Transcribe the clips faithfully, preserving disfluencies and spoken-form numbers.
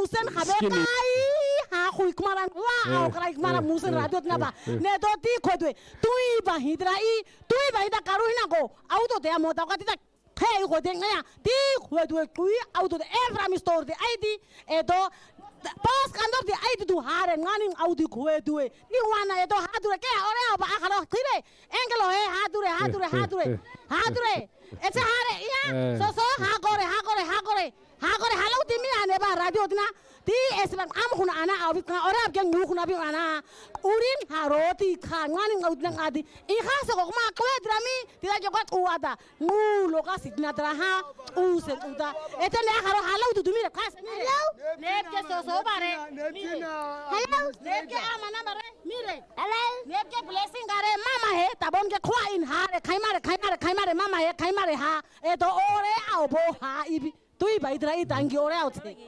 musen khabekai ha khui kmaran wa au krai kmaran musen radio na ba ne to ti khodwe tui ba hidra i tui ba ida karu hina go au to te mo ta ka ti ta hey go de nga ti khodwe tui au to every mi store de id e do Pas kandor di ai tu hare nganing audi kue due ni wana edo hadure ke ore ba akalo tire engelo he hadure hadure hadure hadure ese hare iya so so ha gore ha gore ha gore ha gore halau timi ane ba radio dina ti esbang am khuna ana abi ore ab geng khuna bi ana urin haroti kha nganing audi nang adi i kha so ko ma kwe drami ti la jokat uada ngu loka sidna dra ha u se uda ete ne kharo halau tu tumi khas hello net ke so so bare hello net ke amana bare mire hello net ke blessing gare mama he tabon ke khwa in hare khai mare khai mare khai mare mama he khai mare ha eto ore au bo ha ibi tui bai dra i tangi ore au te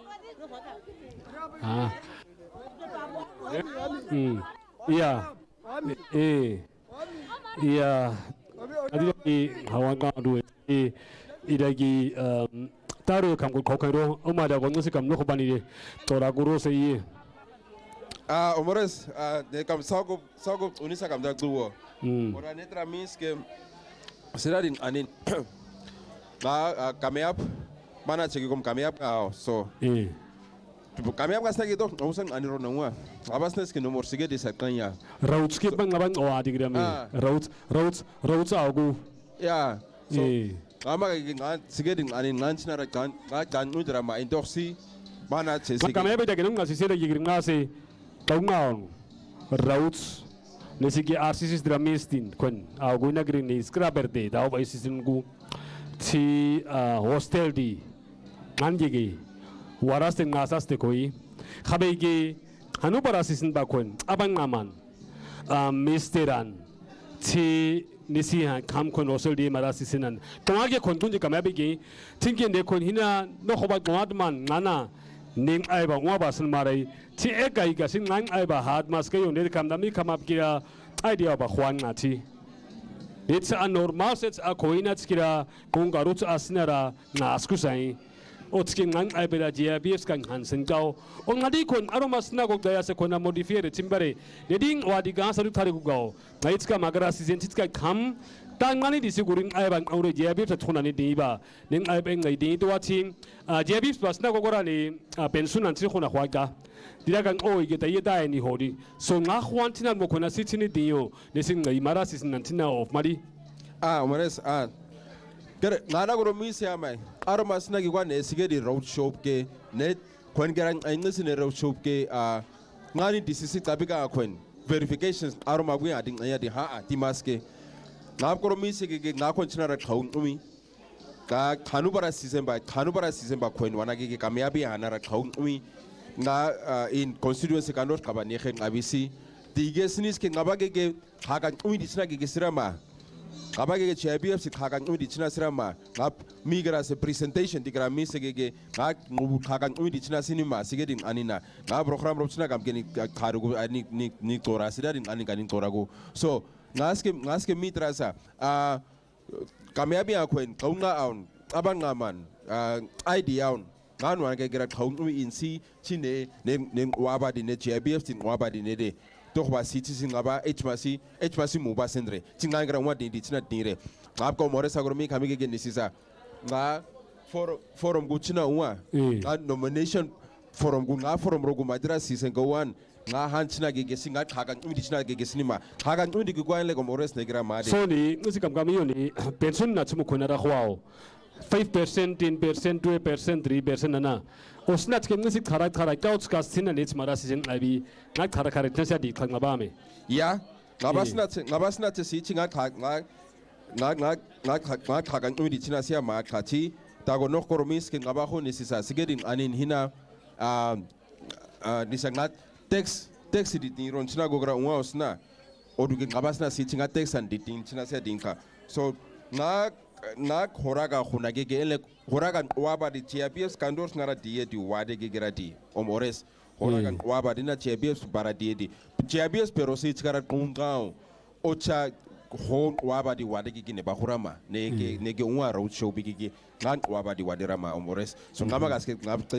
ah hmm iya eh iya adi hawan ka du eh idagi um taru kam ko ko ro oma da gonno sikam no ko bani to ra guru se yi ah omores ah de kam sago sago unisa kam da duo hmm ora netra means que será din anin ga kameap mana cheki kom kameap so eh tipo kameap ga stagi to usan aniro nangwa abasnes ke nomor sige de sakanya rauts ke bang bang o adi gram rauts rauts rauts augu ya so eh ama ga ngan sige din anin ngan chinara kan ga kan nu drama indoxi mana chesi kame be dagenung ngasi sera yigir ngase taungaon rauts nesiki arsisis dramistin kon augu na green ni scraper de daw ba isisin gu ti hostel di nganjigi waraste ngasaste koi khabegi hanu parasisin ba kon abang naman misteran ti nisiha kam kon hostel di marasisinan tawage kon tunji kamabegi tinki ne kon hina no khoba gwadman ngana ning ai ba ngwa ba san marai ti e gai ga sin ngang ai ba hat mas ke yo ne kam da mi kam ap kira idea ba khwan ngati it's a normal sets a koina tskira kung garut asnara ngasku sai otski ngang ai bela dia bies kan hansen gao on ngadi kon aromas na go daya se kona modifier timbare ne ding wadi ga saru thari go gao ngai tska magara season tska kham tangmani disi guring ai bang aure dia bies thona ni diba ning ai beng ngai di to wating dia bies pas na go gora ni pension an tri khona khwaga diragang oi ge dai dai ni hodi so nga khwan tinan mo kona sitini dio ne sing ngai mara season nantina of mari ah omores ah ker ngana go mi se amai aromas na gi kwane sige di road shop ke ne kwen gerang ingisi ne road shop ke ah ngani disisi tabika kwen verifications aroma gwi ading aya di ha ati maske ngap ko mi se ge nga kon china ra khaun umi ka khanu bara season ba khanu bara season ba kwen wana ge kamyabi ana ra khaun umi nga in constituency kanot kabani khen ngabisi dige sinis ke ngabage ge hakan umi disna ge sirama ngabage ge chbf si hakan umi disna sirama ngap migra se presentation digra mi se ge ngak ngubu hakan umi disna sinima sige din anina ngab program robsna kam ge ni kharugo ani ni ni tora sida din ani kanin torago so ngaske ngaske mitrasa a kamyabi akwen kaunga aun abang ngaman idea aun nganu an gera khaung umi insi chine ne ne waba di ne chbf tin waba di ne de to ba city sin ngaba hmasi hmasi mu ba sendre tinga ngara wadi di tina dire ngab ko more sagoro mi kami ge nisisa nga forum forum gu china uwa nga nomination forum gu nga forum rogu madra sisen go wan nga han china ge ge singa khaga umi di china ge ge sinima khaga umi di gwan le ko more ne gra ma de so ni ngisi kam kam yo ni pension na chumu khona ra khwao five percent, ten percent, two percent, three percent na osnat ke ngisi khara khara couch ka sina nits mara season abi na khara khara tsa di khang ba me ya ngabasna ngabasna tse si chinga kha nga nga nga nga nga kha kan umi di china sia ma khachi ta go no koromis ke ngaba ho ni sisa sigedin anin hina a nisangat tax tax di tin ron china go gra unwa osna odu ke ngabasna si chinga tax and di tin china sia dinka so nga na khoraga khuna ge ele khoraga waba di chbs kandos ngara die di wade ge gradi omores khoraga waba di na chbs bara die di chbs pero si chara kungao ocha ho waba di wade ge ne ba khurama ne ge ne ge unwa road show bi ge ngan waba di wade rama omores so ngama gaske ngab